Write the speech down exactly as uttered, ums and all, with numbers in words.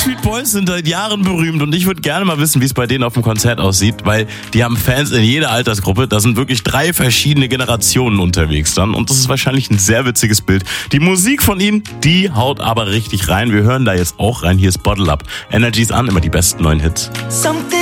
Backstreet Boys sind seit Jahren berühmt und ich würde gerne mal wissen, wie es bei denen auf dem Konzert aussieht, weil die haben Fans in jeder Altersgruppe. Da sind wirklich drei verschiedene Generationen unterwegs dann und das ist wahrscheinlich ein sehr witziges Bild. Die Musik von ihnen, die haut aber richtig rein. Wir hören da jetzt auch rein. Hier ist Bottle Up. Energy ist an, immer die besten neuen Hits. Something